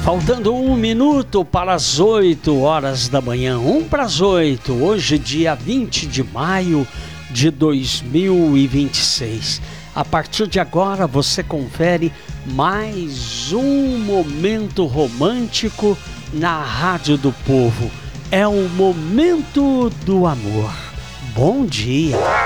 Faltando 1 minuto para as 8 horas da manhã, 1 para as 8, hoje dia 20 de maio de 2026. A partir de agora você confere mais um momento romântico na Rádio do Povo. É o Momento do Amor. Bom dia!